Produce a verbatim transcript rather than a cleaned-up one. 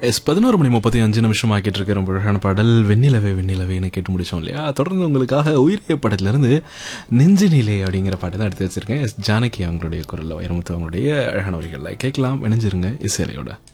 S பதினோரு மணி முப்பத்தி அஞ்சு நிமிஷம் ஆக்கிட்டு இருக்க ரொம்ப அழகான பாடல் வெண்ணிலவே வெண்ணிலவேன்னு கேட்டு முடிச்சோம் இல்லையா. தொடர்ந்து உங்களுக்காக உயிரிய படத்திலிருந்து நெஞ்சினிலே அப்படிங்கிற பாட்டு தான் எடுத்து வச்சிருக்கேன். எஸ் ஜானகி அவங்களுடைய குரலில் வைரமுத்து அவங்களுடைய அழகான வரிகளில் கேட்கலாம். இணைஞ்சிருங்க இசையோட.